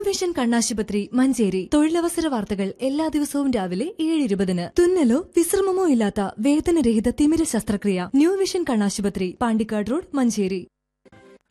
Vision കണ്ണാശുപത്രി മഞ്ചേരി. തൊഴിലവസര വാർത്തകൾ എല്ലാ ദിവസവും രാവിലെ 7:20. തുന്നലോ വിശ്രമമോ ഇല്ലാത്ത വേദനരഹിത തിമിര ശസ്ത്രക്രിയ. ന്യൂ വിഷൻ കണ്ണാശുപത്രി, പാണ്ടിക്കാട് റോഡ്, മഞ്ചേരി.